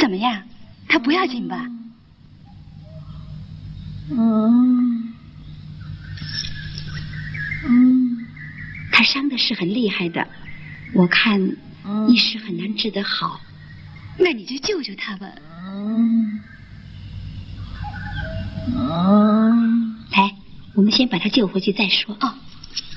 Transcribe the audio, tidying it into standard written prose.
怎么样？他不要紧吧？他伤的是很厉害的，我看一时很难治得好。那你就救救他吧。来，我们先把他救回去再说。哦。